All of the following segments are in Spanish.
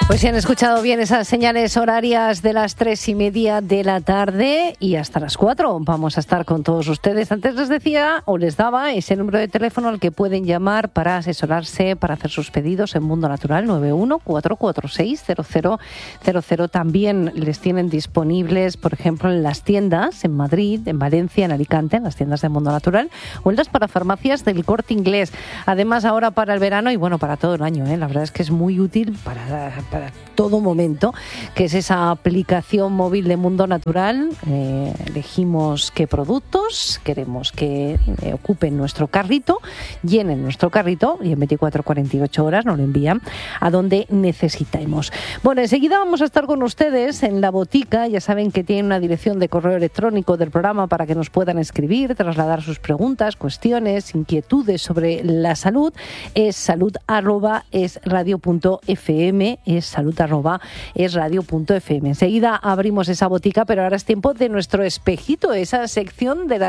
Pues si han escuchado bien esas señales horarias de las 3:30 de la tarde y hasta las 4 vamos a estar con todos ustedes. Antes les decía o les daba ese número de teléfono al que pueden llamar para asesorarse, para hacer sus pedidos en Mundo Natural, 91-446-0000. También les tienen disponibles, por ejemplo, en las tiendas en Madrid, en Valencia, en Alicante, en las tiendas de Mundo Natural, o en las parafarmacias del Corte Inglés. Además, ahora para el verano y bueno, para todo el año, la verdad es que es muy útil para todo momento, que es esa aplicación móvil de Mundo Natural. Elegimos qué productos queremos que ocupen nuestro carrito, llenen nuestro carrito y en 24-48 horas nos lo envían a donde necesitemos. Bueno, enseguida vamos a estar con ustedes en la botica. Ya saben que tienen una dirección de correo electrónico del programa para que nos puedan escribir, trasladar sus preguntas, cuestiones, inquietudes sobre la salud. Es salud@esradio.fm, es salud@esradio.fm. Enseguida abrimos esa botica, pero ahora es tiempo de nuestro espejito, esa sección en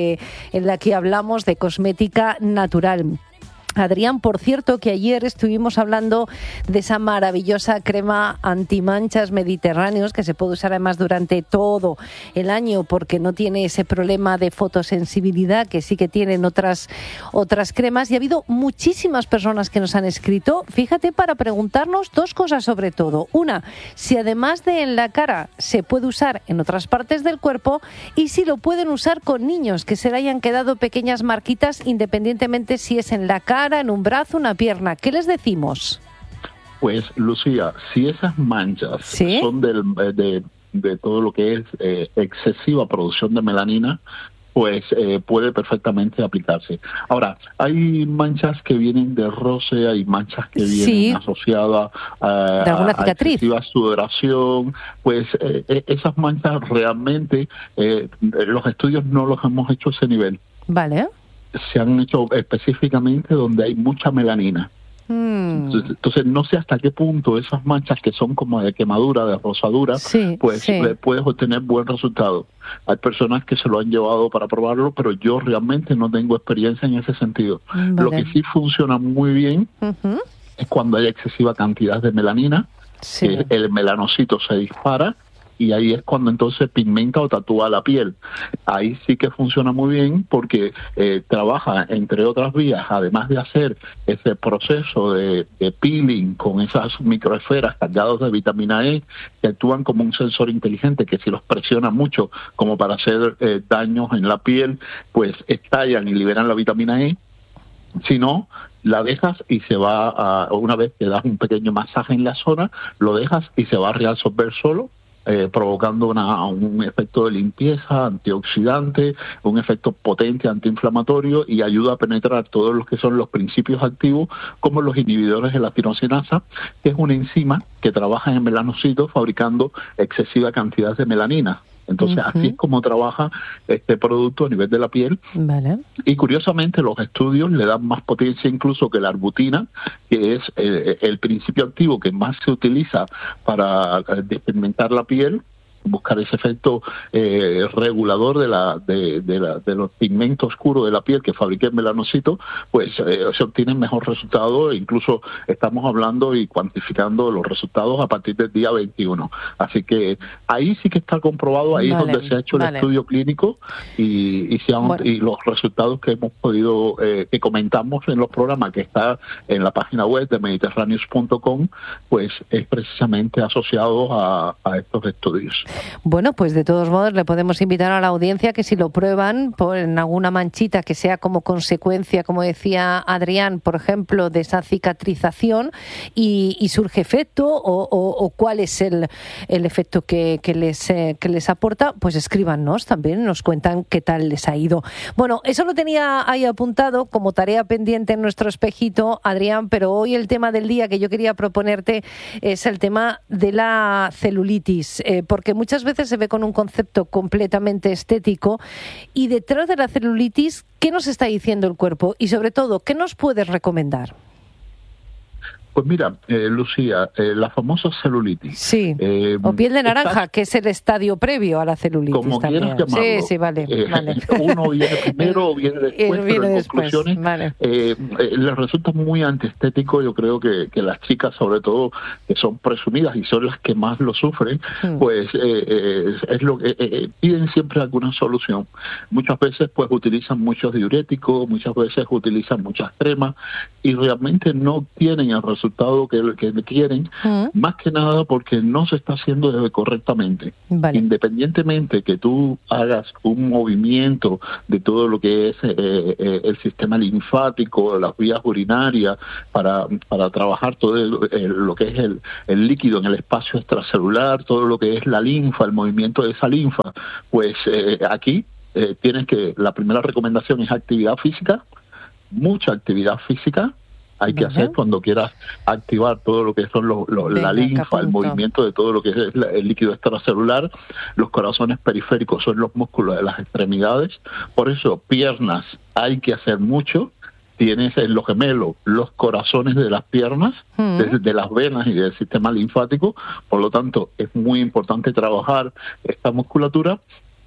la que hablamos de cosmética natural. Adrián, por cierto, que ayer estuvimos hablando de esa maravillosa crema antimanchas Mediterráneos que se puede usar además durante todo el año porque no tiene ese problema de fotosensibilidad que sí que tienen otras cremas, y ha habido muchísimas personas que nos han escrito, fíjate, para preguntarnos dos cosas sobre todo. Una, si además de en la cara se puede usar en otras partes del cuerpo y si lo pueden usar con niños que se le hayan quedado pequeñas marquitas independientemente si es en la cara, en un brazo, una pierna. ¿Qué les decimos? Pues, Lucía, si esas manchas son de todo lo que es excesiva producción de melanina, pues puede perfectamente aplicarse. Ahora, hay manchas que vienen de roce, hay manchas que vienen asociadas a excesiva sudoración. Pues esas manchas realmente, los estudios no los hemos hecho a ese nivel. Vale. Se han hecho específicamente donde hay mucha melanina. Entonces no sé hasta qué punto esas manchas que son como de quemadura, de rosadura, puedes obtener buen resultado. Hay personas que se lo han llevado para probarlo, pero yo realmente no tengo experiencia en ese sentido. Vale. Lo que sí funciona muy bien es cuando hay excesiva cantidad de melanina, que el melanocito se dispara, y ahí es cuando entonces pigmenta o tatúa la piel. Ahí sí que funciona muy bien porque trabaja, entre otras vías, además de hacer ese proceso de peeling con esas microesferas cargadas de vitamina E, que actúan como un sensor inteligente que si los presiona mucho como para hacer daños en la piel, pues estallan y liberan la vitamina E. Si no, la dejas y se va una vez que das un pequeño masaje en la zona, lo dejas y se va a reabsorber solo, provocando un efecto de limpieza, antioxidante, un efecto potente antiinflamatorio, y ayuda a penetrar todos los que son los principios activos, como los inhibidores de la tirosinasa, que es una enzima que trabaja en el melanocito fabricando excesiva cantidad de melanina. Entonces, así es como trabaja este producto a nivel de la piel. Vale. Y curiosamente, los estudios le dan más potencia incluso que la arbutina, que es el principio activo que más se utiliza para despigmentar la piel, buscar ese efecto regulador de los pigmentos oscuros de la piel que fabrica el melanocito. Pues se obtienen mejor resultados. Incluso estamos hablando y cuantificando los resultados a partir del día 21. Así que ahí sí que está comprobado, ahí es donde se ha hecho el estudio clínico y los resultados que hemos podido, que comentamos en los programas, que está en la página web de mediterraneos.com, pues es precisamente asociado a estos estudios. Bueno, pues de todos modos le podemos invitar a la audiencia que si lo prueban en alguna manchita que sea como consecuencia, como decía Adrián, por ejemplo, de esa cicatrización y surge efecto o cuál es el efecto que les aporta, pues escríbanos también, nos cuentan qué tal les ha ido. Bueno, eso lo tenía ahí apuntado como tarea pendiente en nuestro espejito, Adrián, pero hoy el tema del día que yo quería proponerte es el tema de la celulitis, porque muchas veces se ve con un concepto completamente estético y detrás de la celulitis, ¿qué nos está diciendo el cuerpo? Y sobre todo, ¿qué nos puedes recomendar? Pues mira, Lucía, la famosa celulitis. Sí, o piel de naranja, que es el estadio previo a la celulitis. Como también. quieras llamarlo. Sí, vale. Uno viene primero o viene después, pero en conclusiones les resulta muy antiestético. Yo creo que las chicas, sobre todo, que son presumidas y son las que más lo sufren, pues es lo que piden siempre alguna solución. Muchas veces pues utilizan muchos diuréticos, muchas veces utilizan muchas cremas y realmente no obtienen el resultado que quieren, más que nada porque no se está haciendo correctamente. Independientemente que tú hagas un movimiento de todo lo que es el sistema linfático, las vías urinarias, para trabajar todo lo que es el líquido en el espacio extracelular, todo lo que es la linfa, el movimiento de esa linfa, pues aquí la primera recomendación es actividad física, mucha actividad física. Hay que hacer cuando quieras activar todo lo que son la linfa, el movimiento de todo lo que es el líquido extracelular. Los corazones periféricos son los músculos de las extremidades. Por eso, piernas hay que hacer mucho. Tienes en los gemelos los corazones de las piernas, de las venas y del sistema linfático. Por lo tanto, es muy importante trabajar esta musculatura.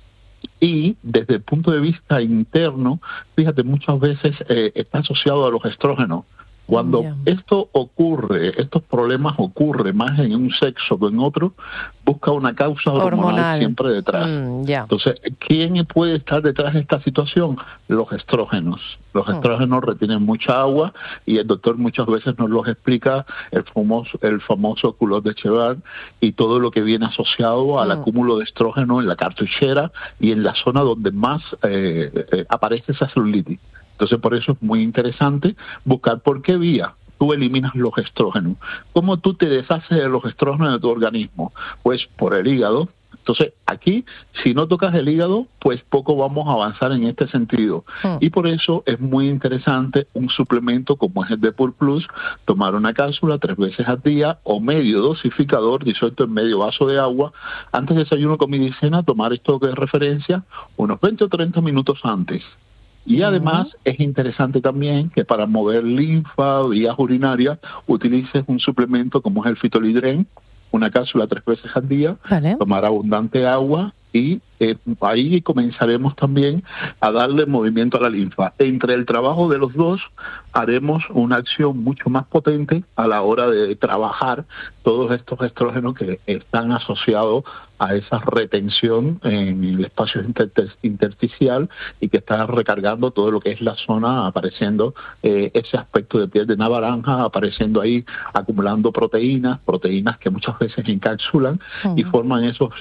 Y desde el punto de vista interno, fíjate, muchas veces está asociado a los estrógenos. Cuando esto ocurre, estos problemas ocurren más en un sexo que en otro, busca una causa hormonal siempre detrás. Entonces, ¿quién puede estar detrás de esta situación? Los estrógenos. Los estrógenos retienen mucha agua y el doctor muchas veces nos los explica, el famoso culot de Cheval y todo lo que viene asociado al acúmulo de estrógeno en la cartuchera y en la zona donde más aparece esa celulitis. Entonces, por eso es muy interesante buscar por qué vía tú eliminas los estrógenos. ¿Cómo tú te deshaces de los estrógenos de tu organismo? Pues por el hígado. Entonces, aquí, si no tocas el hígado, pues poco vamos a avanzar en este sentido. Y por eso es muy interesante un suplemento como es el Depur Plus, tomar una cápsula 3 veces al día o medio dosificador disuelto en medio vaso de agua. Antes de desayuno, comida y cena, tomar esto que es referencia unos 20 o 30 minutos antes. Y además es interesante también que para mover linfa, vías urinarias, utilices un suplemento como es el Fitolidren, una cápsula 3 veces al día, tomar abundante agua y ahí comenzaremos también a darle movimiento a la linfa. Entre el trabajo de los dos haremos una acción mucho más potente a la hora de trabajar todos estos estrógenos que están asociados a esa retención en el espacio intersticial y que está recargando todo lo que es la zona, apareciendo ese aspecto de piel de naranja, apareciendo ahí, acumulando proteínas que muchas veces encapsulan y forman esos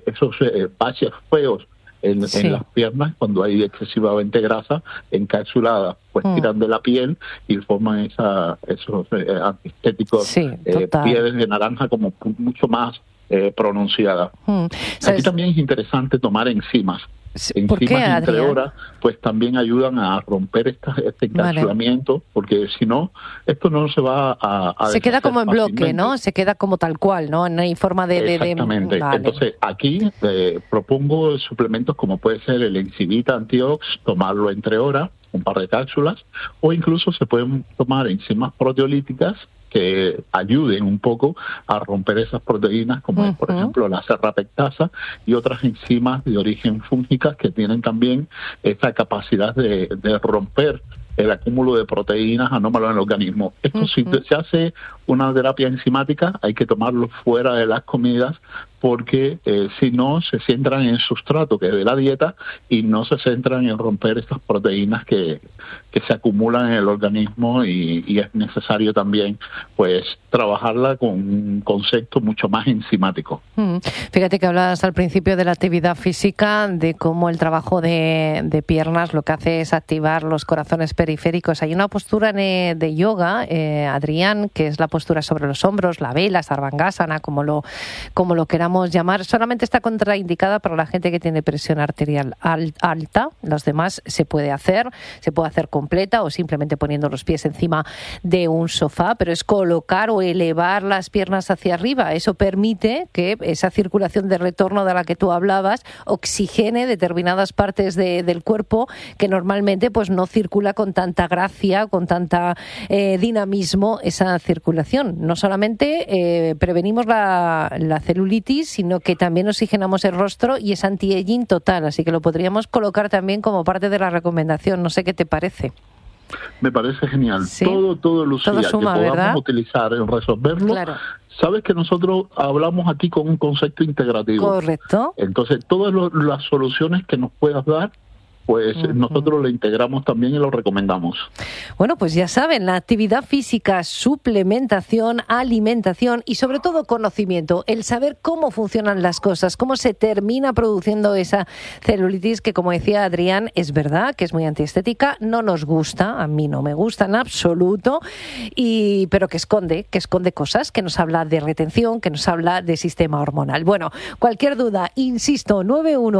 baches feos en las piernas cuando hay excesivamente grasa encapsulada, pues tiran de la piel y forman esos antiestéticos pieles de naranja como mucho más pronunciadas. Aquí también es interesante tomar enzimas. Enzimas entre horas, pues también ayudan a romper este encapsulamiento, porque si no, esto no se va a se queda como en bloque, ¿no? Se queda como tal cual, ¿no? No hay forma de... Exactamente. Entonces, aquí propongo suplementos como puede ser el Enzimita Antiox, tomarlo entre horas, un par de cápsulas, o incluso se pueden tomar enzimas proteolíticas que ayuden un poco a romper esas proteínas, como es, por ejemplo, la serrapectasa y otras enzimas de origen fúngicas que tienen también esa capacidad de romper el acúmulo de proteínas anómalas en el organismo. Esto si se hace una terapia enzimática, hay que tomarlo fuera de las comidas porque si no se centran en el sustrato que es de la dieta y no se centran en romper estas proteínas que se acumulan en el organismo y es necesario también pues trabajarla con un concepto mucho más enzimático. Fíjate que hablabas al principio de la actividad física, de cómo el trabajo de piernas lo que hace es activar los corazones periféricos. Hay una postura de yoga, Adrián, que es la postura sobre los hombros, la vela, sarvangasana, como lo queramos llamar. Solamente está contraindicada para la gente que tiene presión arterial alta. Los demás se puede hacer completa o simplemente poniendo los pies encima de un sofá, pero es colocar o elevar las piernas hacia arriba. Eso permite que esa circulación de retorno de la que tú hablabas oxigene determinadas partes del cuerpo que normalmente pues no circula con tanta gracia, con tanta dinamismo esa circulación. No solamente prevenimos la celulitis, sino que también oxigenamos el rostro y es anti-aging total, así que lo podríamos colocar también como parte de la recomendación. No sé qué te parece. Me parece genial. ¿Sí? Todo Lucía, todo suma, que podamos, ¿verdad?, utilizar en resolverlo. Claro. Sabes que nosotros hablamos aquí con un concepto integrativo. Correcto. Entonces, todas las soluciones que nos puedas dar, pues nosotros lo integramos también y lo recomendamos. Bueno, pues ya saben, la actividad física, suplementación, alimentación y sobre todo conocimiento, el saber cómo funcionan las cosas, cómo se termina produciendo esa celulitis que, como decía Adrián, es verdad que es muy antiestética, no nos gusta, a mí no me gusta en absoluto, pero que esconde cosas, que nos habla de retención, que nos habla de sistema hormonal. Bueno, cualquier duda, insisto, 91